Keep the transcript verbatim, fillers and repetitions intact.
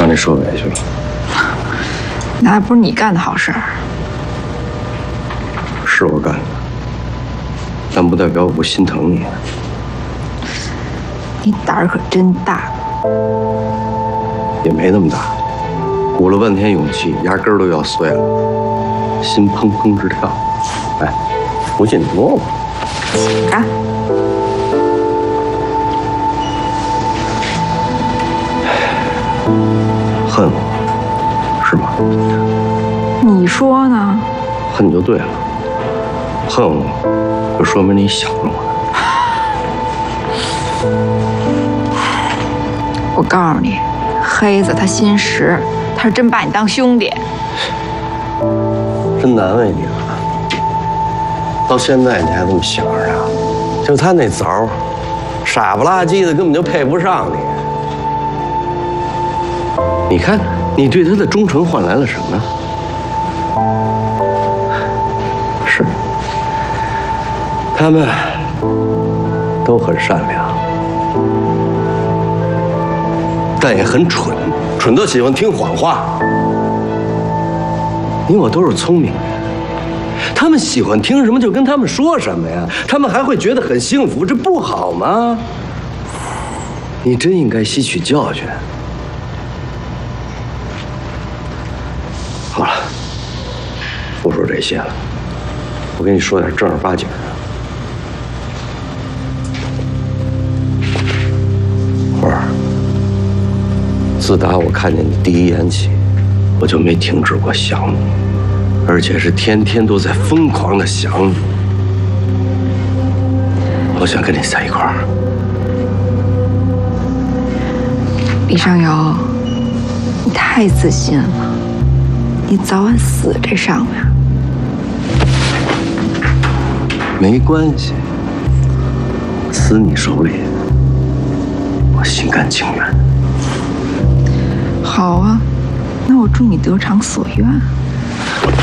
你受委屈了。 那还不是你干的好事儿？ 是我干的，但不代表我不心疼你。 你胆儿可真大。 也没那么大，鼓了半天勇气，牙根儿都要碎了，心砰砰直跳。哎，不信你摸摸。 啊！ 恨我，是吗？ 你说呢？ 恨就对了，恨我，就说明你想着我呢。 我告诉你，黑子他心实，他是真把你当兄弟。 真难为你了，到现在你还这么想着他，就他那枣，傻不拉几的，根本就配不上你。你看，你对他的忠诚换来了什么？是，他们都很善良，但也很蠢，蠢到喜欢听谎话。你我都是聪明人，他们喜欢听什么就跟他们说什么呀，他们还会觉得很幸福，这不好吗？你真应该吸取教训。好了，不说这些了，我跟你说点正儿八经的。花儿，自打我看见你第一眼起，我就没停止过想你，而且是天天都在疯狂的想你。我想跟你在一块儿。 李尚友，你太自信了，你早晚死这上面。 没关系，死你手里，我心甘情愿。 好啊，那我祝你得偿所愿。